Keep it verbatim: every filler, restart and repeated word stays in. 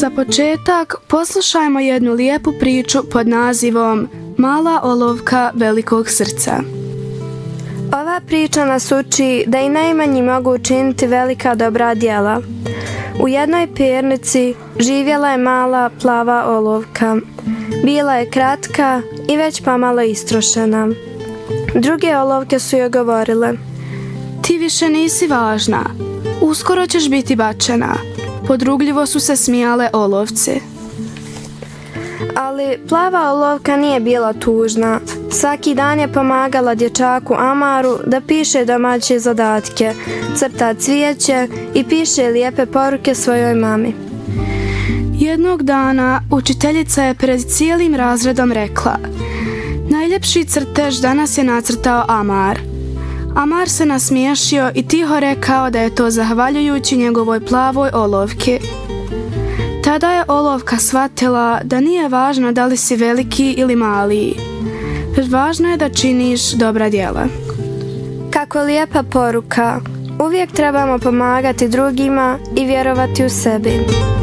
Za početak poslušajmo jednu lijepu priču pod nazivom Mala olovka velikog srca. Ova priča nas uči da i najmanji mogu učiniti velika dobra djela. U jednoj pernici živjela je mala plava olovka. Bila je kratka i već pomalo istrošena. Druge olovke su joj govorile: Ti više nisi važna, uskoro ćeš biti bačena. Podrugljivo su se smijale olovci. Ali plava olovka nije bila tužna. Svaki dan je pomagala dječaku Amaru da piše domaće zadatke, crta cvijeće i piše lijepe poruke svojoj mami. Jednog dana učiteljica je pred cijelim razredom rekla: Najljepši crtež danas je nacrtao Amar. Amar se nasmiješio i tiho rekao da je to zahvaljujući njegovoj plavoj olovki. Tada je olovka shvatila da nije važno da li si veliki ili mali. Važno je da činiš dobra djela. Kako lijepa poruka! Uvijek trebamo pomagati drugima i vjerovati u sebi.